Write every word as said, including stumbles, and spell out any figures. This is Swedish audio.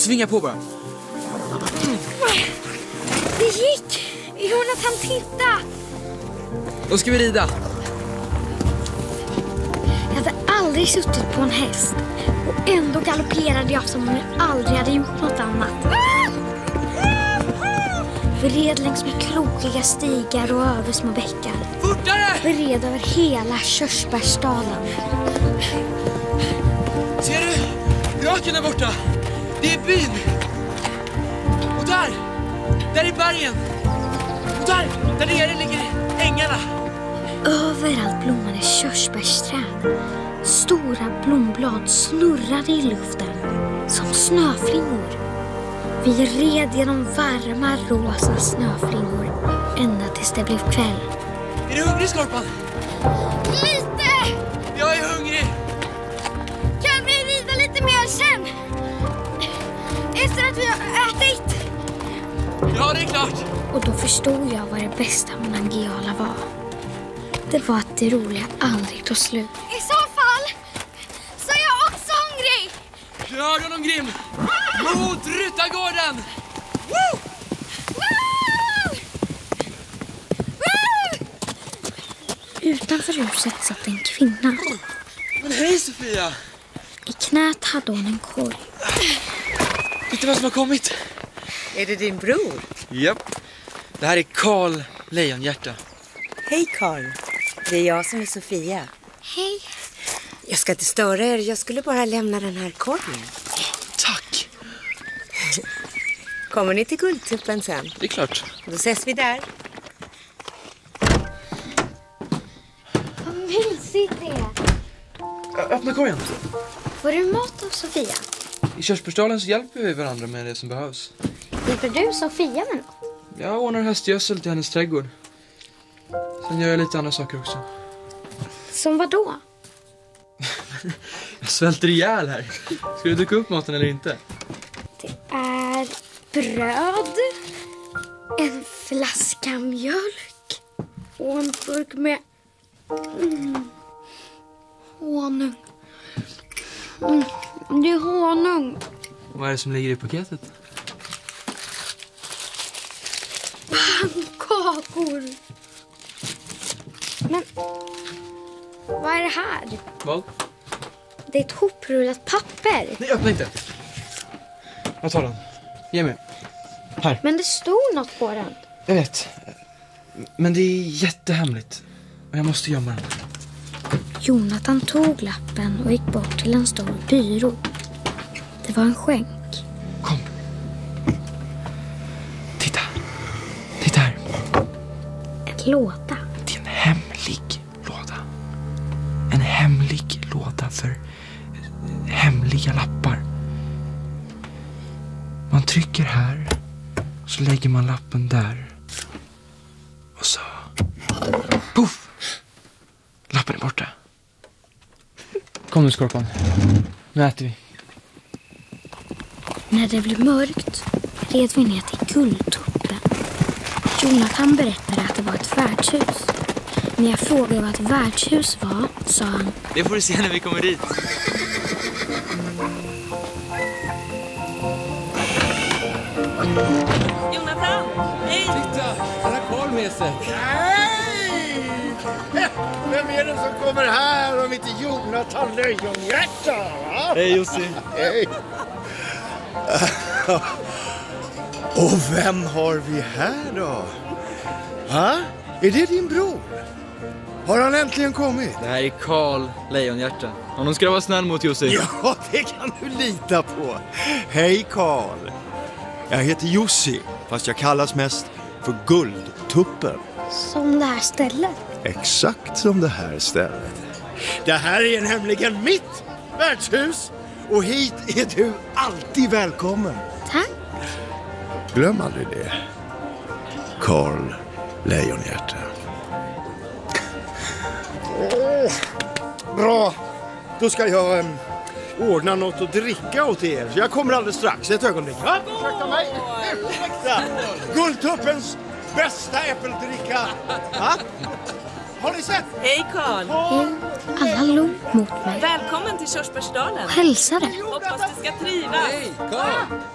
Svinga på bara. Mm. Det gick! Jonathan, titta! Då ska vi rida. Jag hade aldrig suttit på en häst. Och ändå galopperade jag som om jag aldrig hade gjort något annat. Vi red längs med krokiga stigar och över små bäckar. Fortare! Vi red över hela Körsbärsdalen. Ser du? Raken där borta. Det är byn. Och där. Där är bergen. Och där. Där nere ligger ängarna. Överallt blommade körsbärsträd. Stora blomblad snurrade i luften som snöflingor. Vi red genom varma rosa snöflingor ända tills det blev kväll. Är du hungrig, Skorpan? Lite! Jag är hungrig. Kan vi rida lite mer sen? Efter att vi har ätit? Ja, det är klart. Och då förstod jag vad det bästa med Nangijala var. Det var att det roliga aldrig tog slut. I så fall så är jag också hungrig. Du hörde honom, Grim. Mot Ryttargården. Woo! Woo! Woo! Utanför huset satt en kvinna. Men hej, Sofia. I knät hade hon en korg. Titta vad som har kommit. Är det din bror? Japp. Det här är Karl Lejonhjärta. Hej Karl. Det är jag som är Sofia. Hej. Jag ska inte störa er. Jag skulle bara lämna den här korgen. Tack. Kommer ni till Guldtuppen sen? Det är klart. Då ses vi där. Vad mysigt det är. Ö- Öppna korgen. Får du mat av Sofia? I Körsbärsdalen så hjälper vi varandra med det som behövs. Hjälper du Sofia med något? Jag ordnar höstgödsel till hennes trädgård. Sen gör jag lite andra saker också. Som vad då? Jag svälter ihjäl här. Ska du duka upp maten eller inte? Det är bröd, en flaska mjölk och en burk med mm, honung. Mm, det är honung. Vad är det som ligger i paketet? Pannkakor. Men vad är det här? Vad? Det är ett hoprullat papper. Nej, öppna inte. Jag tar den. Ge mig. Här. Men det stod något på den. Jag vet. Men det är jättehemligt. Och jag måste gömma den. Jonathan tog lappen och gick bort till en stor byrå. Det var en skänk. Kom. Titta. Titta här. En låda. Det är en hemlig låda. En hemlig låda för hemliga lappar. Man trycker här. Så lägger man lappen där. Och så... Puff! Lappen är borta. Kom nu, Skorpan. Nu äter vi. När det blev mörkt red vi ner till Guldtuppen. Jonathan berättade att det var ett värdshus. När jag frågade vad ett värdshus var, sa han: Det får du se när vi kommer dit. Jonathan, hej! Titta, han har Karl med sig. Hej! Vem är det som kommer här om inte Jonathan Lejonhjärta? Va? Hej, Jussi. Hej! Och vem har vi här då? Ha? Är det din bror? Har han äntligen kommit? Det här är Karl Lejonhjärta. Honom ska du vara snäll mot, Jussi. Ja, det kan du lita på. Hej Karl. Jag heter Jussi, fast jag kallas mest för Guldtuppen. som det här stället. Exakt som det här stället. Det här är nämligen mitt värdshus. Och hit är du alltid välkommen. Tack. Glöm aldrig det. Karl Lejonhjärta. Oh, bra. Då ska jag um, ordna något att dricka åt er. Så jag kommer alldeles strax. Ett ögonblick. Ja, ursäkta mig. Ursäkta. Guldtuppens bästa äppeldricka. Ja? Har ni sett? Hej Karl! Hej. Alla log mot mig Välkommen till Körsbärsdalen. och hälsade. Hoppas du ska trivas. Hej, Karl!